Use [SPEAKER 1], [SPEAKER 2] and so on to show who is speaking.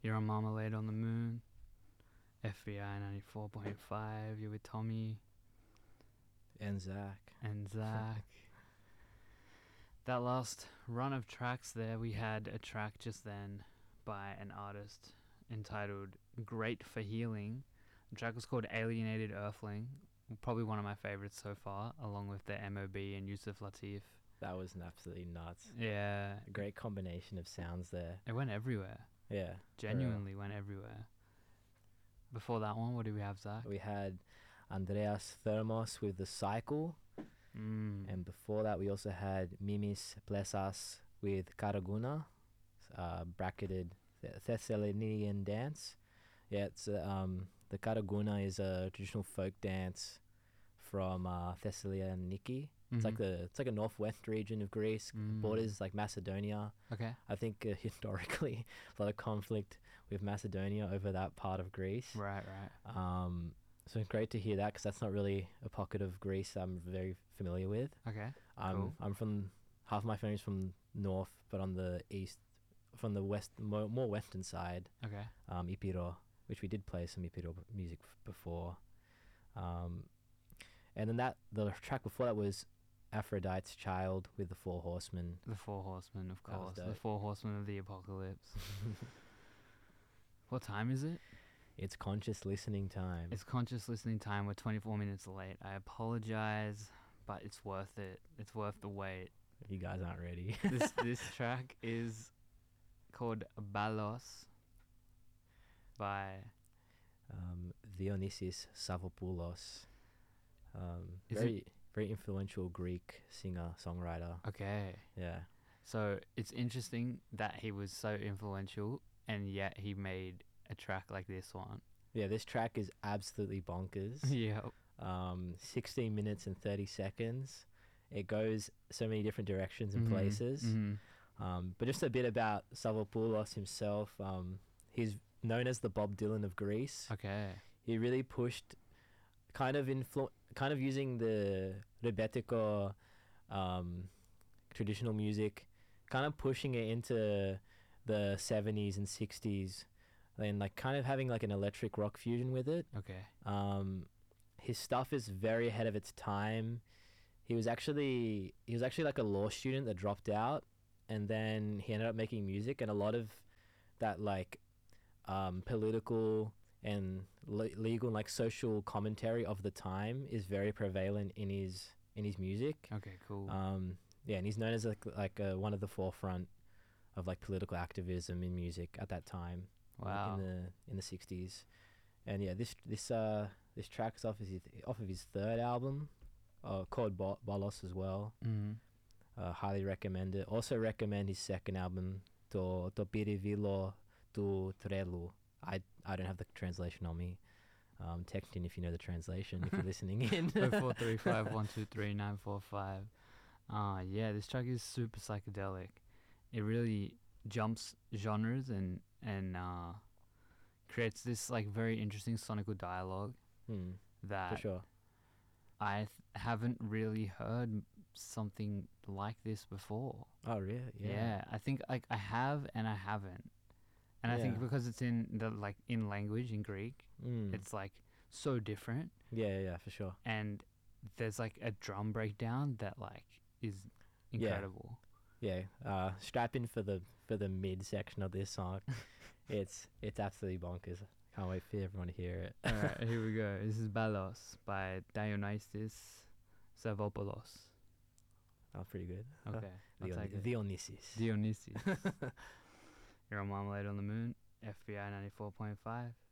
[SPEAKER 1] You're on Marmalade on the Moon. FBI 94.5. You're with Tommy
[SPEAKER 2] And Zach.
[SPEAKER 1] and Zach. That last run of tracks there, we had a track just then by an artist entitled Great for Healing. The track was called Alienated Earthling. Probably one of my favorites so far, along with the MOB and Yusuf Latif.
[SPEAKER 2] That was absolutely nuts.
[SPEAKER 1] Yeah.
[SPEAKER 2] A great combination of sounds there.
[SPEAKER 1] It went everywhere.
[SPEAKER 2] Yeah.
[SPEAKER 1] Genuinely went everywhere. Before that one, what do we have, Zach?
[SPEAKER 2] We had Andreas Thermos with The Cycle. And before that, we also had Mimis Plesas with Karaguna, bracketed Thessalonian dance. Yeah, it's the Karaguna is a traditional folk dance from Thessaloniki. It's like a northwest region of Greece, borders like Macedonia.
[SPEAKER 1] Okay.
[SPEAKER 2] I think historically a lot of conflict with Macedonia over that part of Greece.
[SPEAKER 1] Right.
[SPEAKER 2] So it's great to hear that because that's not really a pocket of Greece I'm very familiar with.
[SPEAKER 1] Okay.
[SPEAKER 2] I'm from half my family's from north, but on the east, from the west, more western side.
[SPEAKER 1] Okay.
[SPEAKER 2] Epiro, which we did play some Epiro music before. And then the track before that was Aphrodite's Child with the Four Horsemen.
[SPEAKER 1] The Four Horsemen, of
[SPEAKER 2] That was
[SPEAKER 1] course. The
[SPEAKER 2] dope.
[SPEAKER 1] Four Horsemen of the Apocalypse. What time is it?
[SPEAKER 2] It's conscious listening time.
[SPEAKER 1] It's conscious listening time. We're 24 minutes late. I apologize, but it's worth it. It's worth the wait.
[SPEAKER 2] You guys aren't ready.
[SPEAKER 1] This track is called Balos by
[SPEAKER 2] Dionysis Savopoulos.
[SPEAKER 1] Is
[SPEAKER 2] Very influential Greek singer songwriter.
[SPEAKER 1] Okay.
[SPEAKER 2] Yeah.
[SPEAKER 1] So it's interesting that he was so influential and yet he made a track like this one.
[SPEAKER 2] Yeah, this track is absolutely bonkers.
[SPEAKER 1] Yep.
[SPEAKER 2] 16 minutes and 30 seconds. It goes so many different directions and places. But just a bit about Savopoulos himself. He's known as the Bob Dylan of Greece.
[SPEAKER 1] Okay.
[SPEAKER 2] He really pushed kind of using the rebetiko traditional music, kind of pushing it into the 70s and 60s, and like kind of having like an electric rock fusion with it.
[SPEAKER 1] Okay.
[SPEAKER 2] His stuff is very ahead of its time. He was actually like a law student that dropped out, and then he ended up making music, and a lot of that like political and legal and like social commentary of the time is very prevalent in his music.
[SPEAKER 1] Okay, cool.
[SPEAKER 2] Yeah, and he's known as like one of the forefront of like political activism in music at that time.
[SPEAKER 1] Wow.
[SPEAKER 2] In the 60s. And yeah, this track is off of his third album, called Balos as well. Highly recommend it. Also recommend his second album, To Pirivilo Tu Trelu. I don't have the translation on me. Text in if you know the translation, if you're listening in.
[SPEAKER 1] 0435 123 945. Yeah, this track is super psychedelic. It really jumps genres and creates this like very interesting sonical dialogue that
[SPEAKER 2] For sure.
[SPEAKER 1] I haven't really heard something like this before.
[SPEAKER 2] Oh really?
[SPEAKER 1] Yeah, I think like I have and I haven't. And I think because it's in the like in language in Greek, it's like so different.
[SPEAKER 2] Yeah, for sure.
[SPEAKER 1] And there's like a drum breakdown that like is incredible.
[SPEAKER 2] Yeah, strap in for the mid section of this song. It's absolutely bonkers. Can't wait for everyone to hear it.
[SPEAKER 1] All right, here we go. This is Balos by Dionysus Savopoulos.
[SPEAKER 2] That was pretty good.
[SPEAKER 1] Okay, I'll take it.
[SPEAKER 2] Dionysus.
[SPEAKER 1] Dionysus. You're on Marmalade on the Moon, FBI 94.5.